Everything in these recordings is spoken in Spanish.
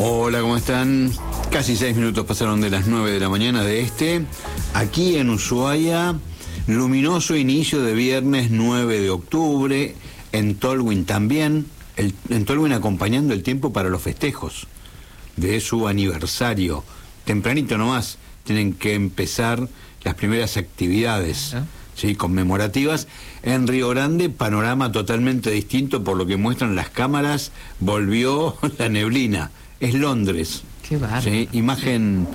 Hola, ¿cómo están? Casi 6 minutos pasaron de las 9 de la mañana de aquí en Ushuaia, luminoso inicio de viernes 9 de octubre, en Tolwyn también, en Tolwyn acompañando el tiempo para los festejos de su aniversario. Tempranito nomás tienen que empezar las primeras actividades, ¿sí?, conmemorativas. En Río Grande, panorama totalmente distinto por lo que muestran las cámaras, volvió la neblina. Es Londres. Qué bárbaro. ¿Sí? Imagen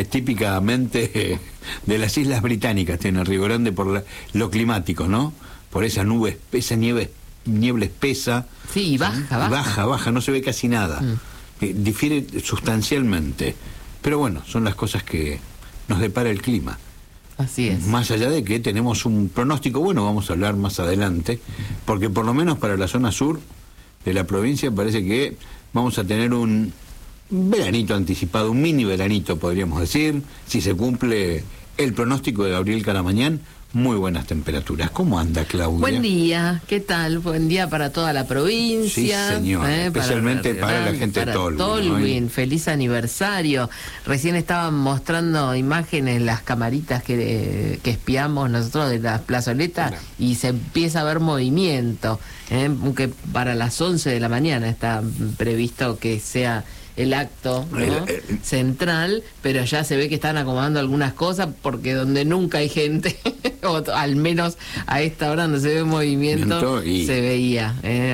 típicamente de las Islas Británicas tiene Río Grande por lo climático, ¿no? Por esa nube, esa niebla espesa. Sí, y baja, no se ve casi nada. Difiere sustancialmente. Pero bueno, son las cosas que nos depara el clima. Así es. Más allá de que tenemos un pronóstico, bueno, vamos a hablar más adelante, porque por lo menos para la zona sur de la provincia parece que vamos a tener un veranito anticipado, un mini veranito podríamos decir, si se cumple el pronóstico de Gabriel Caramañán. Muy buenas temperaturas. ¿Cómo anda, Claudia? Buen día, ¿qué tal? Buen día para toda la provincia. Sí, señor, especialmente para la gente de Tolwyn, ¿no? Feliz aniversario. Recién estaban mostrando imágenes, las camaritas que espiamos nosotros de la plazoleta, claro, y se empieza a ver movimiento, aunque para las 11 de la mañana está previsto que sea el acto, ¿no?, central, pero ya se ve que están acomodando algunas cosas, porque donde nunca hay gente, o al menos a esta hora no se ve movimiento, se veía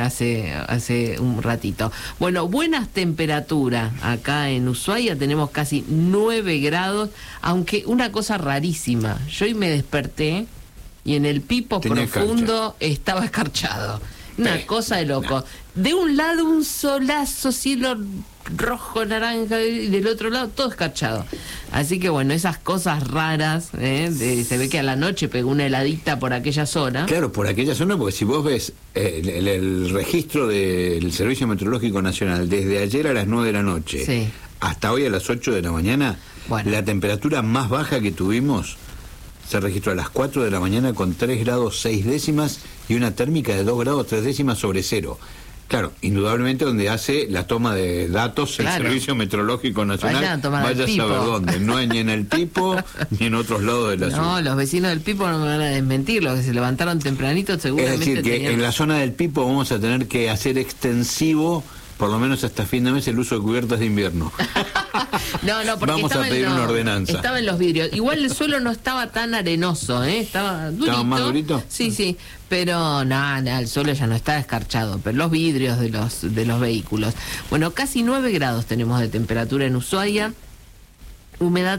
hace un ratito. Bueno, buenas temperaturas acá en Ushuaia, tenemos casi 9 grados, aunque una cosa rarísima, yo hoy me desperté y en el Pipo profundo estaba escarchado. Una cosa de loco. De un lado un solazo, cielo rojo, naranja, y del otro lado todo escarchado. Así que bueno, esas cosas raras, se ve que a la noche pegó una heladita por aquella zona. Claro, por aquella zona, porque si vos ves el registro del Servicio Meteorológico Nacional, desde ayer a las 9 de la noche, sí, hasta hoy a las 8 de la mañana, bueno, la temperatura más baja que tuvimos se registró a las 4 de la mañana con 3 grados 6 décimas y una térmica de 2 grados 3 décimas sobre cero. Claro, indudablemente donde hace la toma de datos, claro, el Servicio Meteorológico Nacional, vaya a saber dónde, no hay ni en el Pipo ni en otros lados de la ciudad. No, los vecinos del Pipo no me van a desmentir, los que se levantaron tempranito seguramente. Es decir, que en la zona del Pipo vamos a tener que hacer extensivo, por lo menos hasta fin de mes, el uso de cubiertas de invierno. No, porque vamos a pedir una ordenanza. Estaba en los vidrios. Igual el suelo no estaba tan arenoso, estaba durito. ¿Estaba más durito? Sí, pero nada, el suelo ya no está escarchado, pero los vidrios de los vehículos. Bueno, casi 9 grados tenemos de temperatura en Ushuaia, humedad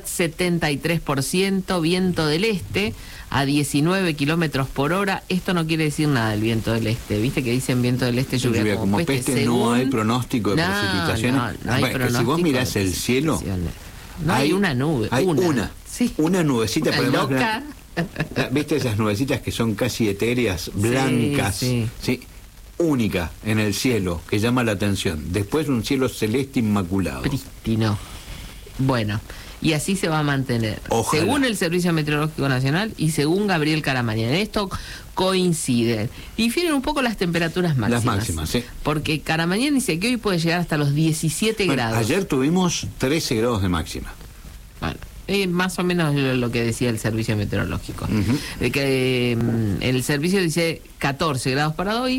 73%, viento del este a 19 kilómetros por hora. Esto no quiere decir nada, el viento del este. ¿Viste que dicen viento del este, lluvia como peste? Según... No hay pronóstico de precipitaciones. No hay pronóstico. Si vos mirás el cielo, no hay una nube. Hay una nubecita, una loca. ¿Viste esas nubecitas que son casi etéreas, blancas? Sí. Única en el cielo, que llama la atención. Después un cielo celeste inmaculado. Prístino. Bueno, y así se va a mantener. Ojalá. Según el Servicio Meteorológico Nacional y según Gabriel Caramañán. Esto coinciden. Difieren un poco las temperaturas máximas. Las máximas, sí. Porque Caramañán dice que hoy puede llegar hasta los 17 grados. Ayer tuvimos 13 grados de máxima. Bueno, más o menos lo que decía el Servicio Meteorológico. De que el servicio dice 14 grados para hoy,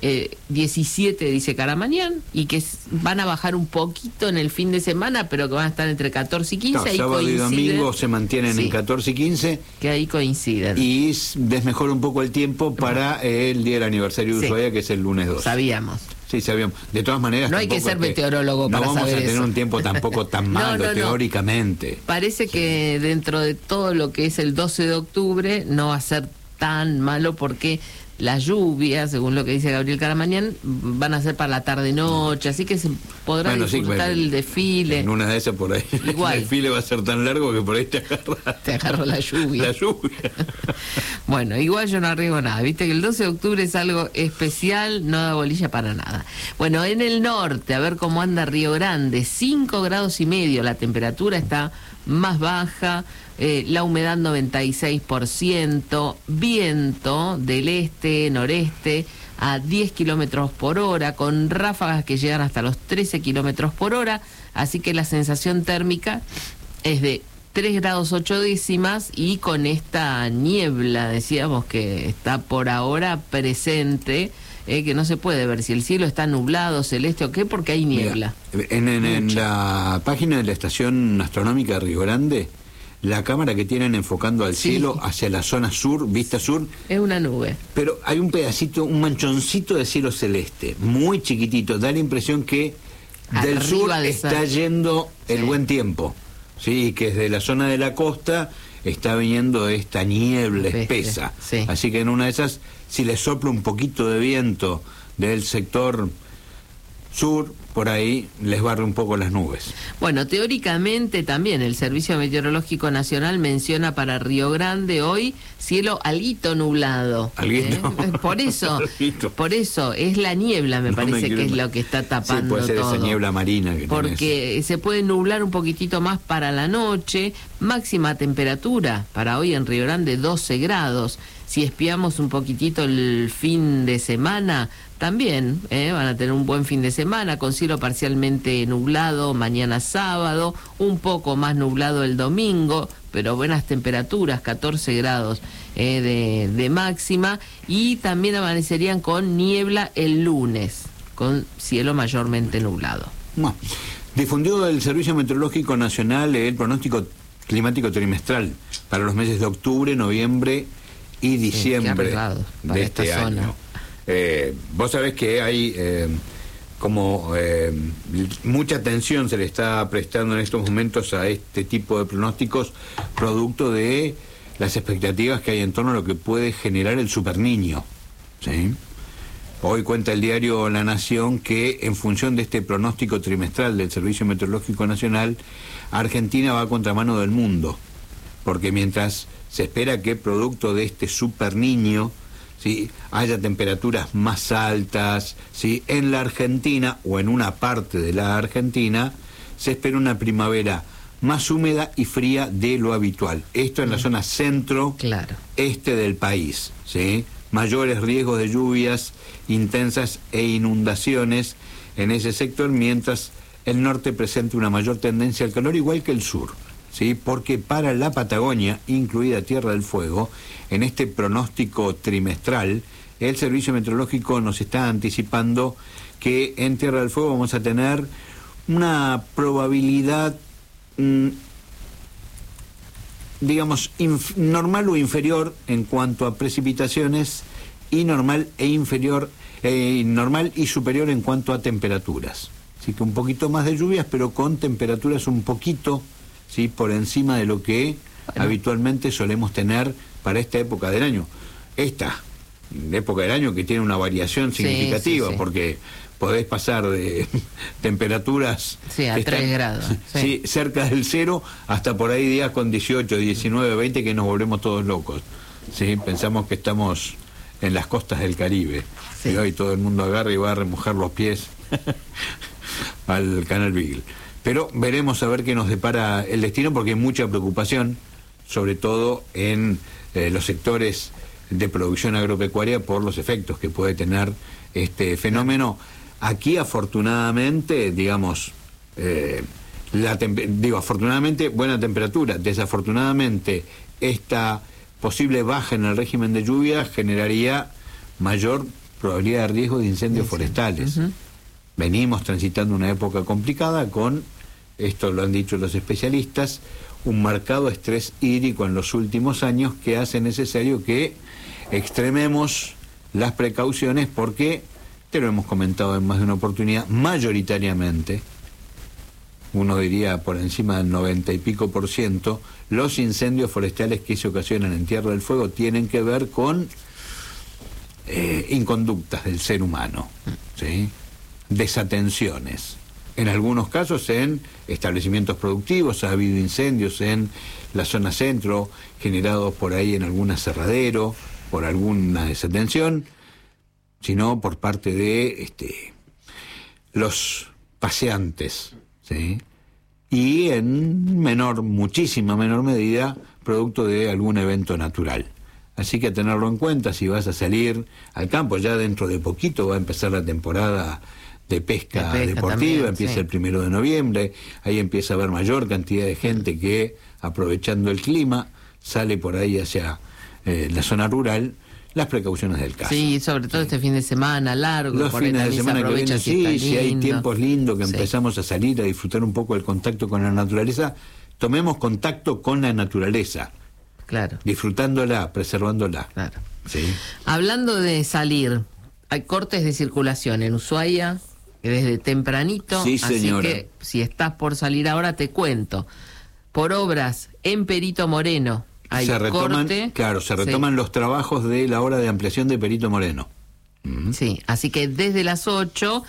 17 dice Caramañán, y que van a bajar un poquito en el fin de semana, pero que van a estar entre 14 y 15. Claro, sábado y domingo se mantienen en 14 y 15. Que ahí coinciden. Y desmejora un poco el tiempo para el día del aniversario de Ushuaia, que es el lunes 2. Sabíamos. Sí, sabíamos. De todas maneras, no hay que ser meteorólogo para saber eso. No vamos a tener un tiempo tampoco tan malo, teóricamente. Parece que dentro de todo lo que es el 12 de octubre no va a ser tan malo, porque la lluvia, según lo que dice Gabriel Caramañán, van a ser para la tarde-noche, así que se podrá disfrutar el desfile. En una de esas por ahí, igual, el desfile va a ser tan largo que por ahí te agarra la lluvia. La lluvia. Bueno, igual yo no arriesgo nada, viste que el 12 de octubre es algo especial, no da bolilla para nada. Bueno, en el norte, a ver cómo anda Río Grande, 5 grados y medio, la temperatura está más baja, la humedad 96%, viento del este, noreste a 10 kilómetros por hora, con ráfagas que llegan hasta los 13 kilómetros por hora, así que la sensación térmica es de 3 grados 8 décimas y con esta niebla, decíamos, que está por ahora presente, que no se puede ver si el cielo está nublado, celeste o qué, porque hay niebla. Mira, en la página de la Estación Astronómica de Río Grande, la cámara que tienen enfocando al cielo hacia la zona sur, vista sur, es una nube. Pero hay un pedacito, un manchoncito de cielo celeste, muy chiquitito, da la impresión que del sur está yendo el buen tiempo, sí, que desde la zona de la costa está viniendo esta niebla espesa. Sí. Así que en una de esas, si le sopla un poquito de viento del sector sur, por ahí les barre un poco las nubes. Bueno, teóricamente también el Servicio Meteorológico Nacional menciona para Río Grande hoy cielo alguito nublado. ¿Alguito? Por eso, por eso es la niebla, me parece que es lo que está tapando todo. Sí, puede ser esa niebla marina que porque se puede nublar un poquitito más para la noche. Máxima temperatura para hoy en Río Grande 12 grados. Si espiamos un poquitito el fin de semana, también van a tener un buen fin de semana con cielo parcialmente nublado mañana sábado, un poco más nublado el domingo, pero buenas temperaturas, 14 grados de máxima, y también amanecerían con niebla el lunes, con cielo mayormente nublado. Bueno, difundió el Servicio Meteorológico Nacional el pronóstico climático trimestral para los meses de octubre, noviembre y diciembre de este año. Vos sabés que hay mucha atención se le está prestando en estos momentos a este tipo de pronósticos, producto de las expectativas que hay en torno a lo que puede generar el superniño, ¿sí? Hoy cuenta el diario La Nación que en función de este pronóstico trimestral del Servicio Meteorológico Nacional, Argentina va a contramano del mundo, porque mientras se espera que producto de este superniño, ¿sí?, haya temperaturas más altas, ¿sí?, en la Argentina o en una parte de la Argentina, se espera una primavera más húmeda y fría de lo habitual. Esto en la zona centro-este del país, ¿sí? Mayores riesgos de lluvias intensas e inundaciones en ese sector, mientras el norte presenta una mayor tendencia al calor, igual que el sur. ¿Sí? Porque para la Patagonia, incluida Tierra del Fuego, en este pronóstico trimestral, el Servicio Meteorológico nos está anticipando que en Tierra del Fuego vamos a tener una probabilidad, digamos, normal o inferior en cuanto a precipitaciones, y normal y superior en cuanto a temperaturas. Así que un poquito más de lluvias, pero con temperaturas un poquito, ¿sí?, por encima de lo que habitualmente solemos tener para esta época del año. Esta época del año que tiene una variación significativa, porque podés pasar de temperaturas a 3 grados cerca del cero hasta por ahí días con 18, 19, 20 que nos volvemos todos locos. ¿Sí? Pensamos que estamos en las costas del Caribe y hoy todo el mundo agarra y va a remojar los pies al Canal Beagle. Pero veremos a ver qué nos depara el destino, porque hay mucha preocupación, sobre todo en los sectores de producción agropecuaria, por los efectos que puede tener este fenómeno. Aquí, afortunadamente, afortunadamente buena temperatura. Desafortunadamente, esta posible baja en el régimen de lluvia generaría mayor probabilidad de riesgo de incendios forestales. Venimos transitando una época complicada con, esto lo han dicho los especialistas, un marcado estrés hídrico en los últimos años que hace necesario que extrememos las precauciones, porque, te lo hemos comentado en más de una oportunidad, mayoritariamente, uno diría por encima del 90 y pico %, los incendios forestales que se ocasionan en Tierra del Fuego tienen que ver con inconductas del ser humano, ¿sí?, desatenciones. En algunos casos en establecimientos productivos ha habido incendios en la zona centro, generados por ahí en algún aserradero, por alguna desatención, sino por parte de los paseantes, ¿sí?, y en muchísima menor medida, producto de algún evento natural. Así que a tenerlo en cuenta si vas a salir al campo. Ya dentro de poquito va a empezar la temporada de pesca deportiva, también, empieza sí. el 1 de noviembre, ahí empieza a haber mayor cantidad de gente que, aprovechando el clima, sale por ahí hacia la zona rural. Las precauciones del caso. Sí, sobre todo este fin de semana largo. Los por ahí fines de también se semana que aprovecha vienen, si si está hay lindo. tiempos lindos que Sí. empezamos a salir, a disfrutar un poco el contacto con la naturaleza, tomemos contacto con la naturaleza, Claro, disfrutándola, preservándola. claro. ¿Sí? Hablando de salir, hay cortes de circulación en Ushuaia desde tempranito, Sí, así señora. que si estás por salir ahora te cuento. Por obras en Perito Moreno hay Se retoman, corte. claro, se Sí. retoman los trabajos de la obra de ampliación de Perito Moreno. Sí, así que desde las 8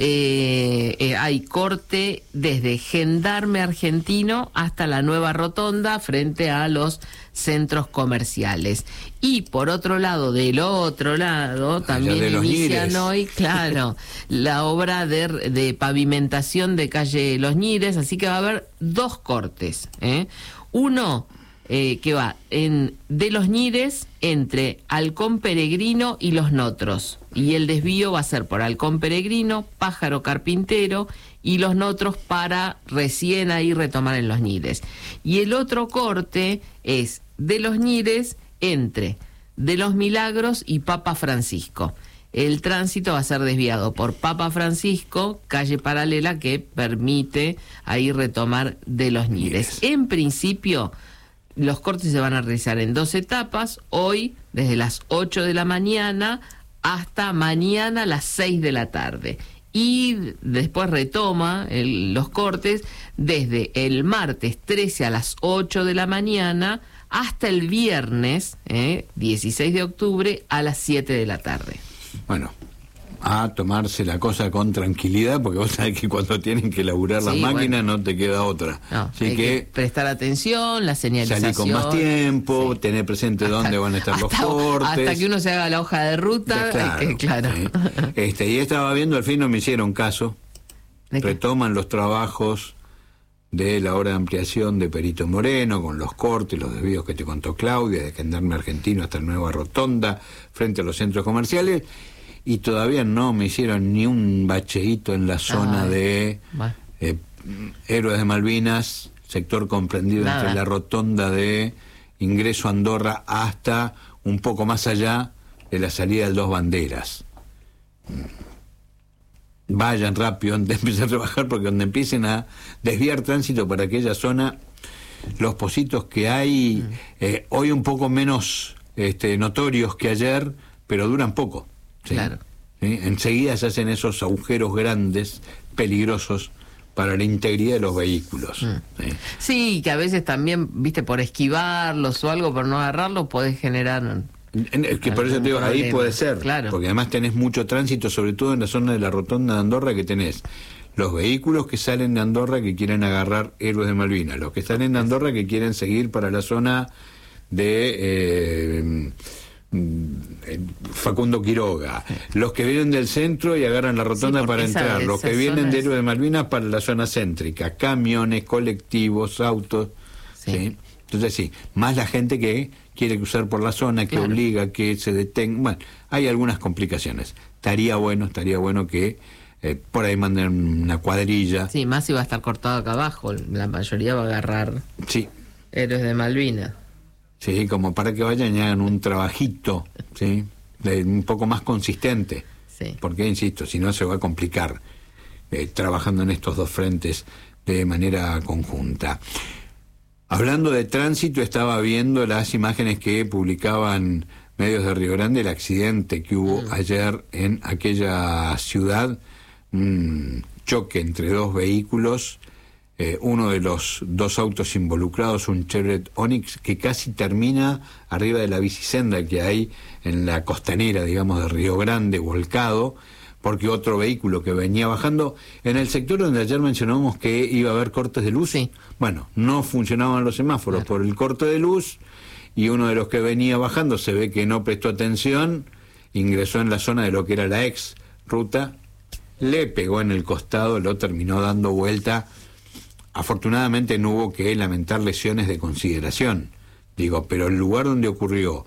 hay corte desde Gendarme Argentino hasta la nueva rotonda frente a los centros comerciales. Y por otro lado, del otro lado, también de Los inician Ñires. hoy, claro, la obra de pavimentación de calle Los Ñires, así que va a haber dos cortes. Uno que va de Los Ñires entre Halcón Peregrino y Los Notros. Y el desvío va a ser por Halcón Peregrino, Pájaro Carpintero y Los Notros para recién ahí retomar en Los Ñires. Y el otro corte es de Los Ñires entre de Los Milagros y Papa Francisco. El tránsito va a ser desviado por Papa Francisco, calle paralela que permite ahí retomar de Los Ñires. En principio, los cortes se van a realizar en 2 etapas, hoy desde las 8 de la mañana hasta mañana a las 6 de la tarde. Y después retoma los cortes desde el martes 13 a las 8 de la mañana hasta el viernes 16 de octubre a las 7 de la tarde. Bueno, a tomarse la cosa con tranquilidad, porque vos sabés que cuando tienen que laburar las Sí, máquinas bueno. no te queda otra. No, Así hay que prestar atención, la señalización. salí con más tiempo, Sí. tener presente dónde van a estar los hasta- cortes. Hasta que uno se haga la hoja de ruta, claro. Sí. Y estaba viendo, al fin no me hicieron caso. ¿De qué? Retoman los trabajos de la obra de ampliación de Perito Moreno, con los cortes, los desvíos que te contó Claudia, de Gendarme Argentino hasta la nueva rotonda, frente a los centros comerciales, y todavía no me hicieron ni un bacheíto en la zona de Bueno. Héroes de Malvinas, sector comprendido Nada. entre la rotonda de ingreso a Andorra hasta un poco más allá de la salida del Dos Banderas. Vayan rápido antes de empezar a trabajar, porque donde empiecen a desviar tránsito para aquella zona, los pocitos que hay hoy un poco menos notorios que ayer, pero duran poco. ¿sí? Claro. ¿Sí? Enseguida se hacen esos agujeros grandes, peligrosos para la integridad de los vehículos. ¿sí? Sí, que a veces también, viste, por esquivarlos o algo, por no agarrarlos, podés generar... Es que por eso te digo, ahí problema. puede ser, Claro. porque además tenés mucho tránsito, sobre todo en la zona de la rotonda de Andorra, que tenés los vehículos que salen de Andorra que quieren agarrar Héroes de Malvinas, los que salen de Andorra que quieren seguir para la zona de Facundo Quiroga, los que vienen del centro y agarran la rotonda Sí, para porque entrar, los esa que vienen zona de es- Héroes de Malvinas para la zona céntrica, camiones, colectivos, autos, Sí. ¿sí? Entonces sí, más la gente que quiere cruzar por la zona, que Claro. obliga, que se detenga. Bueno, hay algunas complicaciones. Estaría bueno que por ahí manden una cuadrilla. Sí, más si va a estar cortado acá abajo, la mayoría va a agarrar Sí, Héroes de Malvinas. sí, como para que vayan y hagan un trabajito, ¿sí? Un poco más consistente. Sí. Porque, insisto, si no se va a complicar trabajando en estos dos frentes de manera conjunta. Hablando de tránsito, estaba viendo las imágenes que publicaban medios de Río Grande, el accidente que hubo ayer en aquella ciudad, un choque entre dos vehículos, uno de los dos autos involucrados, un Chevrolet Onix, que casi termina arriba de la bicisenda que hay en la costanera, digamos, de Río Grande, volcado, porque otro vehículo que venía bajando en el sector donde ayer mencionamos que iba a haber cortes de luz. Sí. Bueno, no funcionaban los semáforos por el corte de luz, y uno de los que venía bajando se ve que no prestó atención, ingresó en la zona de lo que era la ex ruta, le pegó en el costado, lo terminó dando vuelta. Afortunadamente no hubo que lamentar lesiones de consideración, digo, pero el lugar donde ocurrió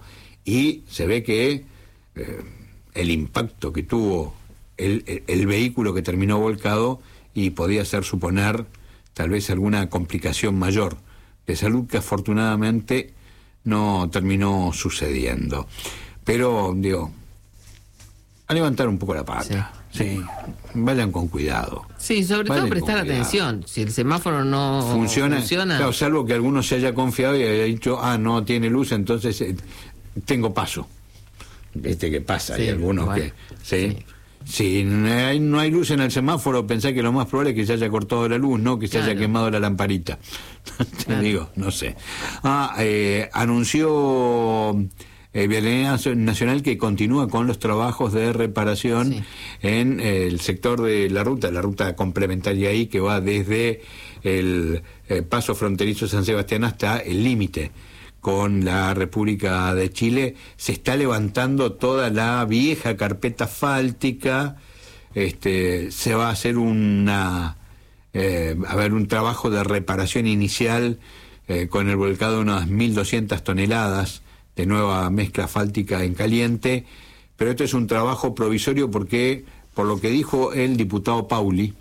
y se ve que el impacto que tuvo el vehículo que terminó volcado y podía hacer suponer tal vez alguna complicación mayor de salud, que afortunadamente no terminó sucediendo. Pero, digo, a levantar un poco la pata. Sí, vayan con cuidado. Sí, sobre todo prestar atención. Si el semáforo no funciona, claro, salvo que alguno se haya confiado y haya dicho, no tiene luz, entonces tengo paso. Viste que pasa, hay algunos que... Sí. Si no hay luz en el semáforo, pensá que lo más probable es que se haya cortado la luz, no que se haya quemado la lamparita. Te digo, no sé. Anunció Vialidad Nacional que continúa con los trabajos de reparación en el sector de la ruta complementaria ahí, que va desde el paso fronterizo San Sebastián hasta el límite con la República de Chile. Se está levantando toda la vieja carpeta asfáltica, se va a hacer un trabajo de reparación inicial con el volcado de unas 1.200 toneladas de nueva mezcla asfáltica en caliente, pero esto es un trabajo provisorio porque, por lo que dijo el diputado Pauli,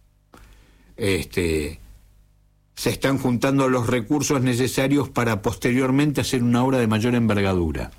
se están juntando los recursos necesarios para posteriormente hacer una obra de mayor envergadura.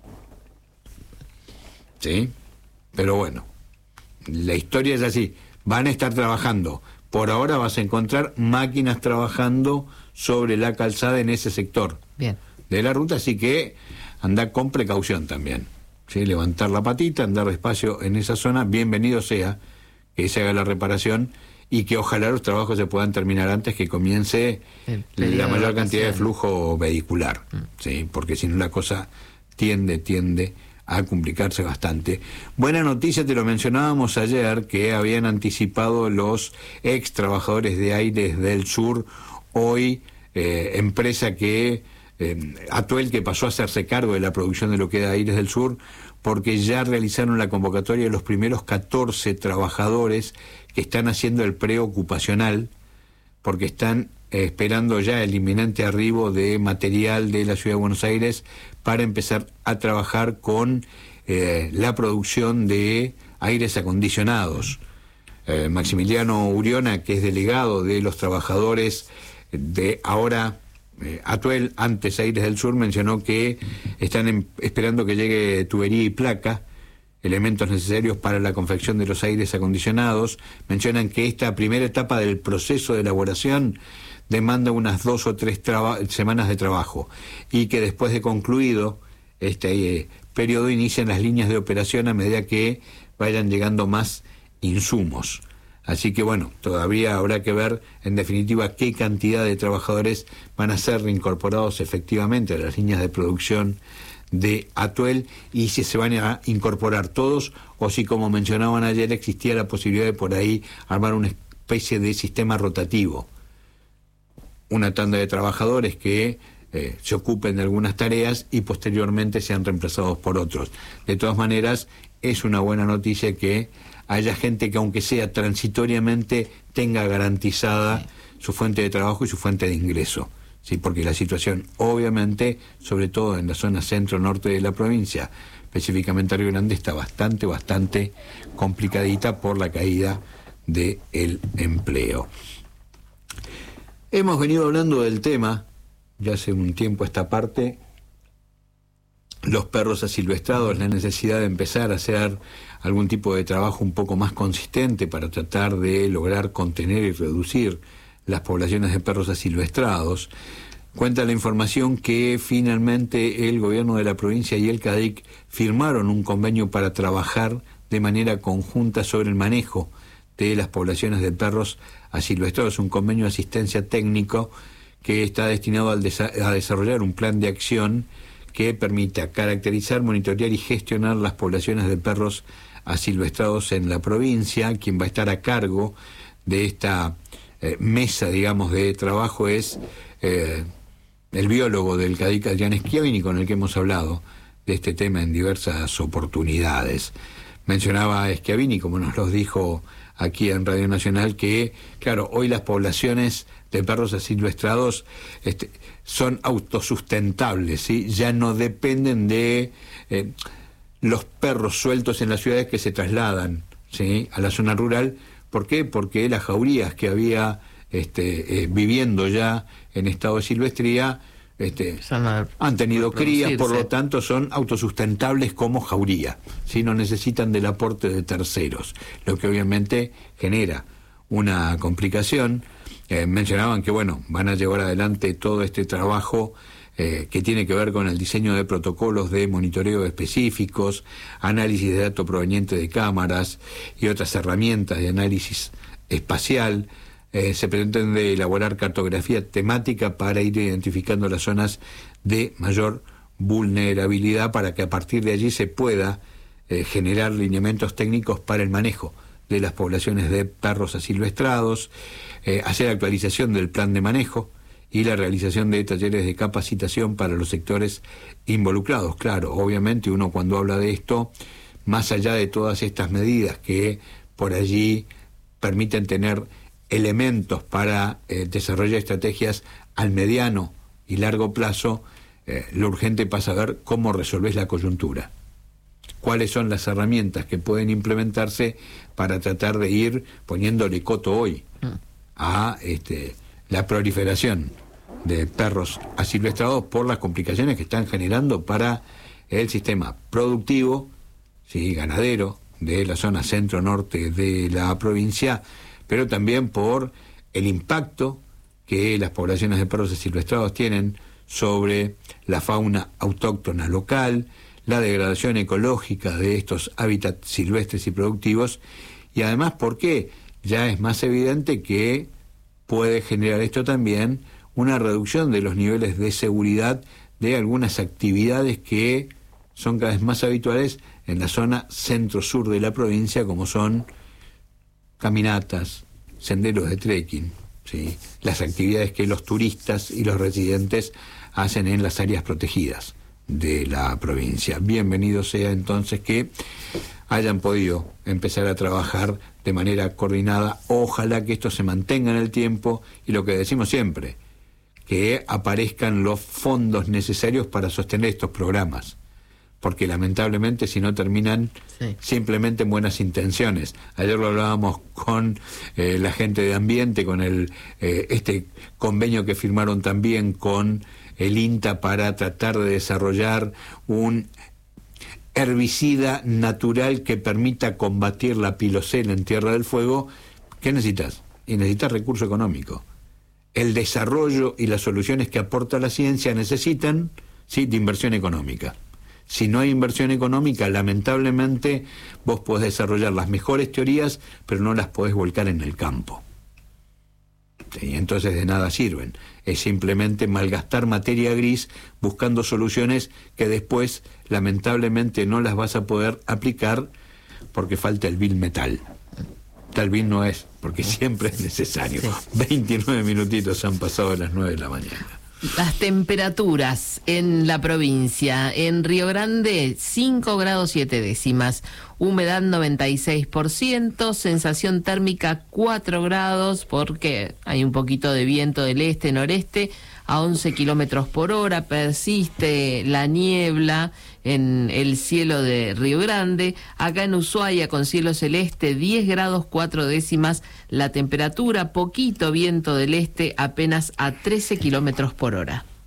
¿Sí? Pero bueno, la historia es así. Van a estar trabajando. Por ahora vas a encontrar máquinas trabajando sobre la calzada en ese sector de la ruta, así que anda con precaución también. ¿Sí? Levantar la patita, andar despacio en esa zona. Bienvenido sea que se haga la reparación y que ojalá los trabajos se puedan terminar antes que comience la mayor cantidad de flujo vehicular, ¿sí? Porque si no la cosa tiende a complicarse bastante. Buena noticia, te lo mencionábamos ayer, que habían anticipado los ex trabajadores de Aires del Sur, hoy empresa que Atuel, que pasó a hacerse cargo de la producción de lo que era Aires del Sur, porque ya realizaron la convocatoria de los primeros 14 trabajadores que están haciendo el preocupacional, porque están esperando ya el inminente arribo de material de la Ciudad de Buenos Aires para empezar a trabajar con la producción de aires acondicionados. Maximiliano Uriona, que es delegado de los trabajadores de ahora Atuel, antes Aires del Sur, mencionó que están esperando que llegue tubería y placa, elementos necesarios para la confección de los aires acondicionados. Mencionan que esta primera etapa del proceso de elaboración demanda unas 2 o 3 semanas de trabajo, y que después de concluido este periodo inician las líneas de operación a medida que vayan llegando más insumos. Así que bueno, todavía habrá que ver en definitiva qué cantidad de trabajadores van a ser reincorporados efectivamente a las líneas de producción de Atuel, y si se van a incorporar todos o si, como mencionaban ayer, existía la posibilidad de por ahí armar una especie de sistema rotativo. Una tanda de trabajadores que se ocupen de algunas tareas y posteriormente sean reemplazados por otros. De todas maneras, es una buena noticia que haya gente que, aunque sea transitoriamente, tenga garantizada su fuente de trabajo y su fuente de ingreso. Sí, porque la situación, obviamente, sobre todo en la zona centro-norte de la provincia, específicamente Río Grande, está bastante complicadita por la caída del empleo. Hemos venido hablando del tema, ya hace un tiempo esta parte, los perros asilvestrados, la necesidad de empezar a hacer algún tipo de trabajo un poco más consistente para tratar de lograr contener y reducir las poblaciones de perros asilvestrados. Cuenta la información que finalmente el gobierno de la provincia y el CADIC firmaron un convenio para trabajar de manera conjunta sobre el manejo de las poblaciones de perros asilvestrados, un convenio de asistencia técnico que está destinado a desarrollar un plan de acción que permita caracterizar, monitorear y gestionar las poblaciones de perros asilvestrados en la provincia. Quien va a estar a cargo de esta mesa, digamos, de trabajo es el biólogo del CADIC, Adrián Schiavini, con el que hemos hablado de este tema en diversas oportunidades. Mencionaba Schiavini, como nos lo dijo aquí en Radio Nacional que, claro, hoy las poblaciones de perros asilvestrados son autosustentables, ¿sí? Ya no dependen de los perros sueltos en las ciudades que se trasladan, ¿sí?, a la zona rural. ¿Por qué? Porque las jaurías que había viviendo ya en estado de silvestría han tenido crías, por lo tanto son autosustentables como jauría, ¿sí? No necesitan del aporte de terceros, lo que obviamente genera una complicación. Mencionaban que van a llevar adelante todo este trabajo que tiene que ver con el diseño de protocolos de monitoreo específicos, análisis de datos provenientes de cámaras y otras herramientas de análisis espacial. Se pretende elaborar cartografía temática para ir identificando las zonas de mayor vulnerabilidad para que a partir de allí se pueda generar lineamientos técnicos para el manejo de las poblaciones de perros asilvestrados, hacer actualización del plan de manejo y la realización de talleres de capacitación para los sectores involucrados. Claro, obviamente uno cuando habla de esto, más allá de todas estas medidas que por allí permiten tener elementos para desarrollar estrategias al mediano y largo plazo, lo urgente pasa a ver cómo resolvés la coyuntura. Cuáles son las herramientas que pueden implementarse para tratar de ir poniéndole coto hoy a la proliferación de perros asilvestrados por las complicaciones que están generando para el sistema productivo, ¿sí?, ganadero de la zona centro-norte de la provincia, pero también por el impacto que las poblaciones de perros asilvestrados tienen sobre la fauna autóctona local, la degradación ecológica de estos hábitats silvestres y productivos, y además porque ya es más evidente que puede generar esto también una reducción de los niveles de seguridad de algunas actividades que son cada vez más habituales en la zona centro-sur de la provincia, como son caminatas, senderos de trekking, ¿sí?, las actividades que los turistas y los residentes hacen en las áreas protegidas de la provincia. Bienvenido sea entonces que hayan podido empezar a trabajar de manera coordinada. Ojalá que esto se mantenga en el tiempo y lo que decimos siempre, que aparezcan los fondos necesarios para sostener estos programas, porque lamentablemente si no terminan simplemente en buenas intenciones. Ayer lo hablábamos con la gente de ambiente, con este convenio que firmaron también con el INTA para tratar de desarrollar un herbicida natural que permita combatir la pilosela en Tierra del Fuego. ¿Qué necesitas? Y necesitas recurso económico. El desarrollo y las soluciones que aporta la ciencia necesitan, sí, de inversión económica. Si no hay inversión económica, lamentablemente vos podés desarrollar las mejores teorías, pero no las podés volcar en el campo. Sí, entonces de nada sirven. Es simplemente malgastar materia gris buscando soluciones que después, lamentablemente, no las vas a poder aplicar porque falta el vil metal. Tal vez no es, porque siempre es necesario. 29 minutitos han pasado de las 9 de la mañana. Las temperaturas en la provincia. En Río Grande, 5 grados 7 décimas. Humedad 96%, sensación térmica 4 grados, porque hay un poquito de viento del este-noreste a 11 kilómetros por hora. Persiste la niebla en el cielo de Río Grande. Acá en Ushuaia, con cielo celeste, 10 grados 4 décimas la temperatura, poquito viento del este, apenas a 13 kilómetros por hora.